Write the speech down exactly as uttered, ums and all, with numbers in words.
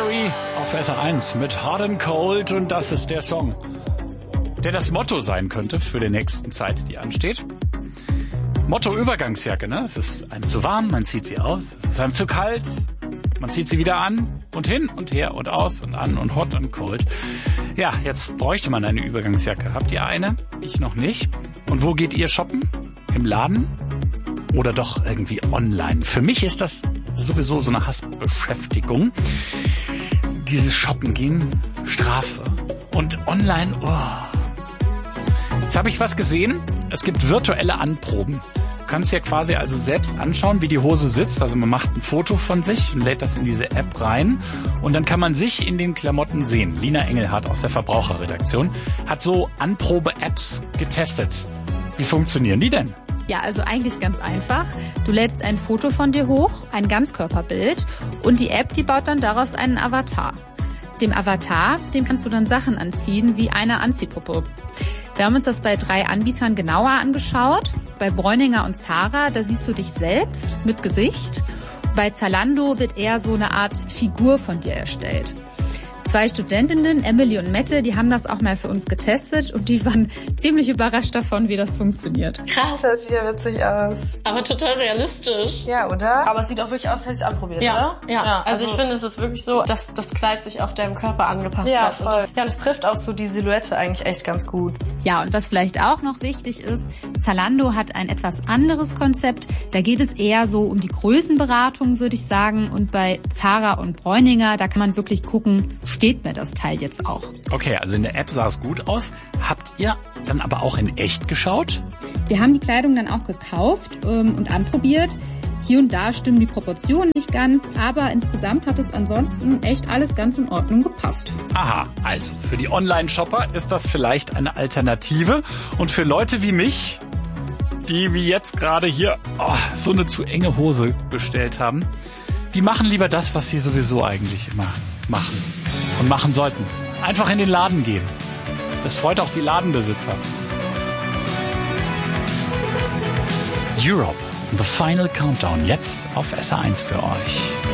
Carey auf S R eins mit Hot and Cold und das ist der Song, der das Motto sein könnte für die nächsten Zeit, die ansteht. Motto Übergangsjacke, ne? Es ist einem zu warm, man zieht sie aus. Es ist einem zu kalt, man zieht sie wieder an und hin und her und aus und an und hot und cold. Ja, jetzt bräuchte man eine Übergangsjacke. Habt ihr eine? Ich noch nicht. Und wo geht ihr shoppen? Im Laden? Oder doch irgendwie online? Für mich ist das sowieso so eine Hassbeschäftigung. Dieses Shoppen gehen, Strafe. Und online, oh. Jetzt habe ich was gesehen. Es gibt virtuelle Anproben. Du kannst ja quasi also selbst anschauen, wie die Hose sitzt. Also man macht ein Foto von sich und lädt das in diese App rein. Und dann kann man sich in den Klamotten sehen. Lina Engelhardt aus der Verbraucherredaktion hat so Anprobe-Apps getestet. Wie funktionieren die denn? Ja, also eigentlich ganz einfach. Du lädst ein Foto von dir hoch, ein Ganzkörperbild und die App, die baut dann daraus einen Avatar. Dem Avatar, dem kannst du dann Sachen anziehen, wie eine Anziehpuppe. Wir haben uns das bei drei Anbietern genauer angeschaut. Bei Bräuninger und Zara, da siehst du dich selbst mit Gesicht. Bei Zalando wird eher so eine Art Figur von dir erstellt. Zwei Studentinnen, Emily und Mette, die haben das auch mal für uns getestet und die waren ziemlich überrascht davon, wie das funktioniert. Krass, das sieht ja witzig aus. Aber total realistisch. Ja, oder? Aber es sieht auch wirklich aus, als hätte ich es anprobiert, ja, oder? Ja, ja. Also, also ich finde, es ist wirklich so, dass das Kleid sich auch deinem Körper angepasst ja, hat. Voll. Und das, ja, und es trifft auch so die Silhouette eigentlich echt ganz gut. Ja, und was vielleicht auch noch wichtig ist, Zalando hat ein etwas anderes Konzept. Da geht es eher so um die Größenberatung, würde ich sagen. Und bei Zara und Bräuninger, da kann man wirklich gucken, steht mir das Teil jetzt auch. Okay, also in der App sah es gut aus. Habt ihr dann aber auch in echt geschaut? Wir haben die Kleidung dann auch gekauft ähm, und anprobiert. Hier und da stimmen die Proportionen nicht ganz, aber insgesamt hat es ansonsten echt alles ganz in Ordnung gepasst. Aha, also für die Online-Shopper ist das vielleicht eine Alternative. Und für Leute wie mich, die wie jetzt gerade hier oh, so eine zu enge Hose bestellt haben, die machen lieber das, was sie sowieso eigentlich immer machen und machen sollten. Einfach in den Laden gehen. Das freut auch die Ladenbesitzer. Europe, the final countdown, jetzt auf S R eins für euch.